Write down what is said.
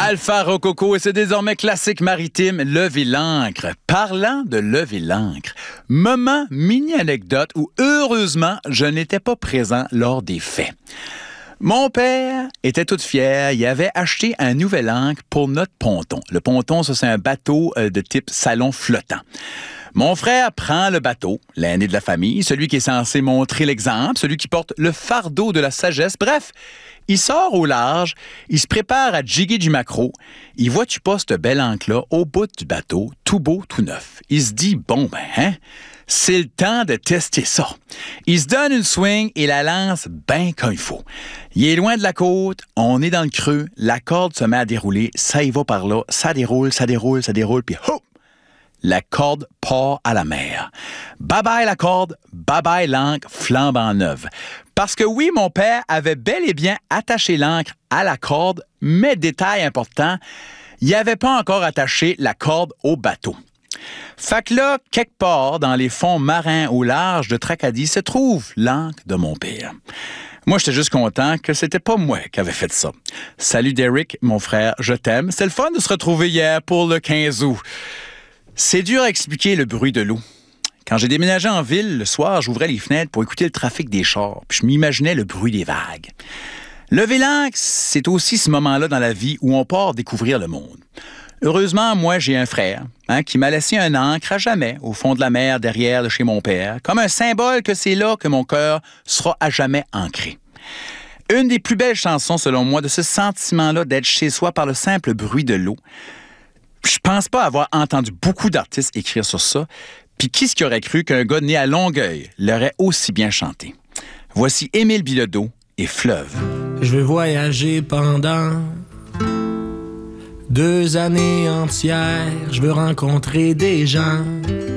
Alpha Rococo et c'est désormais classique maritime, lever l'ancre. Parlant de lever l'ancre, moment mini-anecdote où heureusement je n'étais pas présent lors des faits. Mon père était tout fier, il avait acheté un nouvel ancre pour notre ponton. Le ponton, ça c'est un bateau de type salon flottant. Mon frère prend le bateau, l'aîné de la famille, celui qui est censé montrer l'exemple, celui qui porte le fardeau de la sagesse. Bref, il sort au large, il se prépare à jiguer du maquereau. Il voit tu pas cette belle ancre-là au bout du bateau, tout beau, tout neuf. Il se dit, c'est le temps de tester ça. Il se donne une swing et la lance bien comme il faut. Il est loin de la côte, on est dans le creux, la corde se met à dérouler, ça y va par là, ça déroule, puis hop! La corde part à la mer. Bye-bye la corde, bye-bye l'ancre flambant neuve. Parce que oui, mon père avait bel et bien attaché l'ancre à la corde, mais détail important, il n'avait pas encore attaché la corde au bateau. Fait que là, quelque part dans les fonds marins au large de Tracadie se trouve l'ancre de mon père. Moi, j'étais juste content que c'était pas moi qui avait fait ça. Salut Derek, mon frère, je t'aime. C'était le fun de se retrouver hier pour le 15 août. C'est dur à expliquer le bruit de l'eau. Quand j'ai déménagé en ville, le soir, j'ouvrais les fenêtres pour écouter le trafic des chars, puis je m'imaginais le bruit des vagues. Lever l'ancre, c'est aussi ce moment-là dans la vie où on part découvrir le monde. Heureusement, moi, j'ai un frère qui m'a laissé un ancre à jamais au fond de la mer derrière de chez mon père, comme un symbole que c'est là que mon cœur sera à jamais ancré. Une des plus belles chansons, selon moi, de ce sentiment-là d'être chez soi par le simple bruit de l'eau. Je pense pas avoir entendu beaucoup d'artistes écrire sur ça, puis qui aurait cru qu'un gars né à Longueuil l'aurait aussi bien chanté? Voici Émile Bilodeau et Fleuve. Je veux voyager pendant 2 années entières, je veux rencontrer des gens